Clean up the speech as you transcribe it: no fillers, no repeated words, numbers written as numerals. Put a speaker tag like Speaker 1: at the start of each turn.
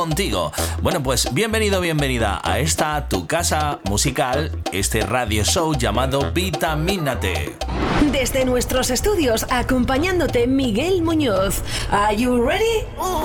Speaker 1: contigo. Bueno, pues bienvenida a esta tu casa musical, este radio show llamado Vitamínate.
Speaker 2: Desde nuestros estudios, acompañándote Miguel Muñoz. Are you ready?